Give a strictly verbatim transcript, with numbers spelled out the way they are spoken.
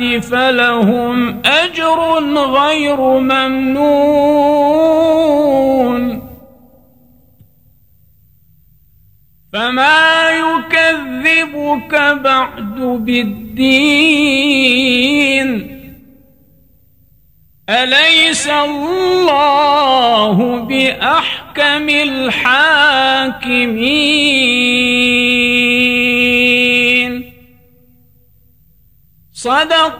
فلهم أجر غير ممنون. فما يكذبك بعد بالدين؟ أليس الله بأحكم الحاكمين؟ صدق